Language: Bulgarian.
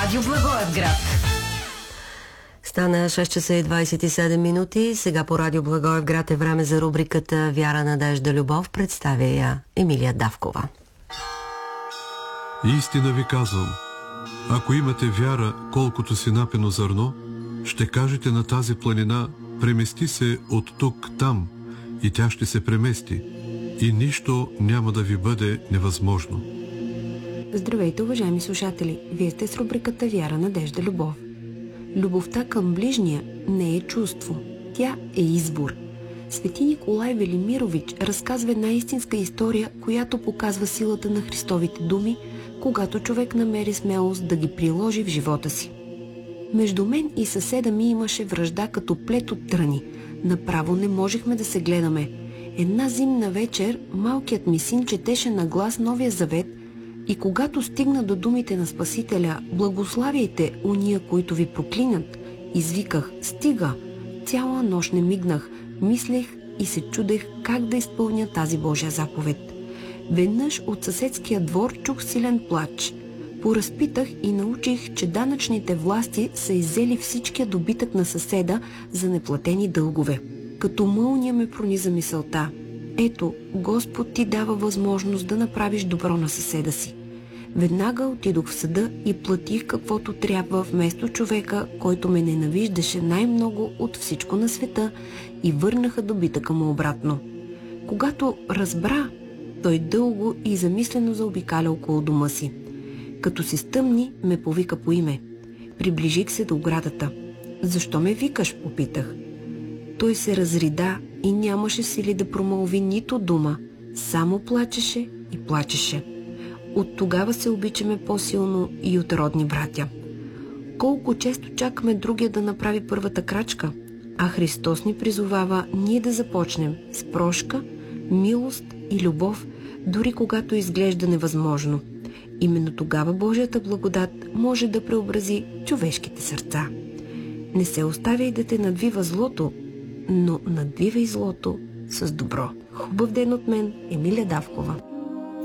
Радио Благоевград. Стана 6 часа и 27 минути. Сега по Радио Благоевград е време за рубриката Вяра, надежда, любов. Представя я Емилия Давкова. Истина ви казвам, ако имате вяра, колкото си напено зърно, ще кажете на тази планина: премести се от тук там, и тя ще се премести, и нищо няма да ви бъде невъзможно. Здравейте, уважаеми слушатели! Вие сте с рубриката Вяра, надежда, любов. Любовта към ближния не е чувство. Тя е избор. Свети Николай Велимирович разказва една истинска история, която показва силата на Христовите думи, когато човек намери смелост да ги приложи в живота си. Между мен и съседа ми имаше вражда като плет от тръни. Направо не можехме да се гледаме. Една зимна вечер малкият ми син четеше на глас Новия завет и когато стигна до думите на Спасителя «Благославяйте уния, които ви проклинат», извиках «Стига!». Цяла нощ не мигнах, мислех и се чудех как да изпълня тази Божия заповед. Веднъж от съседския двор чух силен плач. Поразпитах и научих, че данъчните власти са иззели всичкия добитък на съседа за неплатени дългове. Като мълния ме прониза мисълта: ето, Господ ти дава възможност да направиш добро на съседа си. Веднага отидох в съда и платих каквото трябва вместо човека, който ме ненавиждаше най-много от всичко на света, и върнаха добитъка му обратно. Когато разбра, той дълго и замислено заобикаля около дома си. Като се стъмни, ме повика по име. Приближих се до оградата. «Защо ме викаш?», попитах. Той се разрида и нямаше сили да промълви нито дума. Само плачеше и плачеше. От тогава се обичаме по-силно и от родни братя. Колко често чакаме другия да направи първата крачка, а Христос ни призовава ние да започнем с прошка, милост и любов, дори когато изглежда невъзможно. Именно тогава Божията благодат може да преобрази човешките сърца. Не се оставяй да те надвива злото, но надвивай злото с добро. Хубав ден от мен, Емилия Давкова.